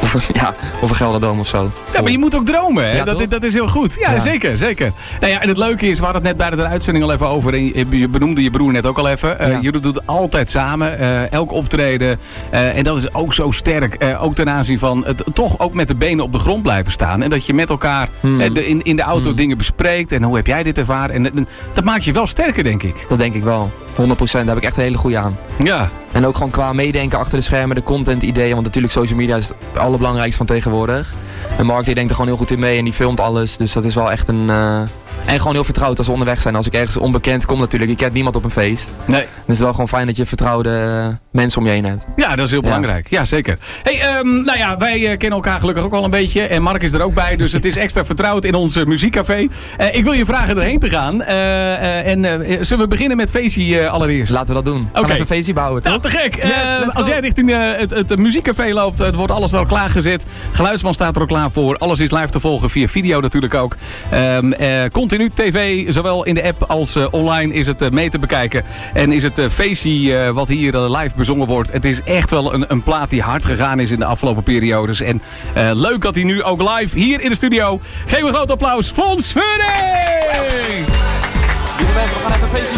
Of een Gelderdoom of zo. Ja, maar je moet ook dromen, hè? Ja, Dat is heel goed. Ja, zeker. Nou ja, en het leuke is, we hadden het net bij de uitzending al even over. En je benoemde je broer net ook al even. Jullie doen het altijd samen. Elk optreden. En dat is ook zo sterk. Ook ten aanzien van het toch ook met de benen op de grond blijven staan. En dat je met elkaar in de auto dingen bespreekt. En hoe heb jij dit ervaren? En dat maakt je wel sterker, denk ik. Dat denk ik wel. 100%, daar heb ik echt een hele goede aan. Ja. En ook gewoon qua meedenken achter de schermen, de content ideeën. Want natuurlijk social media is het allerbelangrijkste van tegenwoordig. En Mark die denkt er gewoon heel goed in mee en die filmt alles. Dus dat is wel echt een... En gewoon heel vertrouwd als we onderweg zijn. Als ik ergens onbekend kom natuurlijk. Je kent niemand op een feest. Nee. Dus het is wel gewoon fijn dat je vertrouwde mensen om je heen hebt. Ja, dat is heel belangrijk. Ja, zeker. Hey, nou ja, wij kennen elkaar gelukkig ook al een beetje. En Mark is er ook bij. Dus het is extra vertrouwd in ons muziekcafé. Ik wil je vragen erheen te gaan. Zullen we beginnen met Feestie allereerst? Laten we dat doen. Gaan we even Feestie bouwen, toch? Nou, te gek. Yes, als jij richting het muziekcafé loopt, het wordt alles al klaargezet. Geluidsman staat er ook klaar voor. Alles is live te volgen via video natuurlijk ook. Continu tv, zowel in de app als online is het mee te bekijken. En is het Feestie wat hier live bezongen wordt. Het is echt wel een plaat die hard gegaan is in de afgelopen periodes. En leuk dat hij nu ook live hier in de studio. Geef een groot applaus, Fons Vuring! Lieve mensen, we gaan even Feestie